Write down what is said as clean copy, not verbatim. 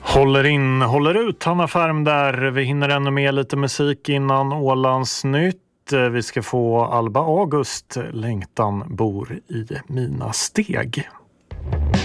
Håller in, håller ut, Hanna Färm där. Vi hinner ännu med lite musik innan Ålands nytt. Vi ska få Alba August, Längtan bor i mina steg.